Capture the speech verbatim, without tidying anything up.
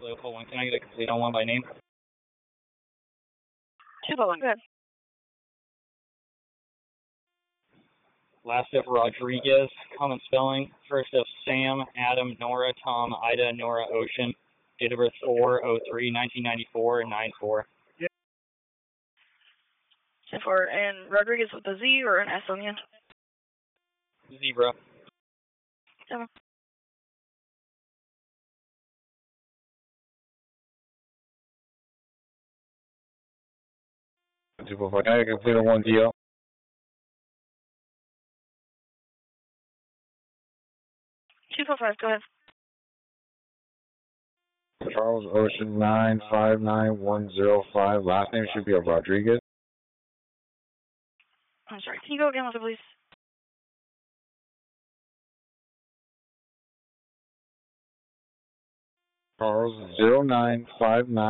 Local one. Can I get a complete on one by name? two oh one, go ahead. Last of Rodriguez, common spelling. First of Sam, Adam, Nora, Tom, Ida, Nora, Ocean. Date of birth four oh three nineteen ninety-four, nine four. Yeah. ten four, and Rodriguez with a Z or an S on the end? Zebra. Seven. two four five, can I get a complete on one D L? two four five, go ahead. Charles Ocean nine five nine one zero five. Last name should be a Rodriguez. I'm sorry, can you go again with it, please? Charles zero nine five nine.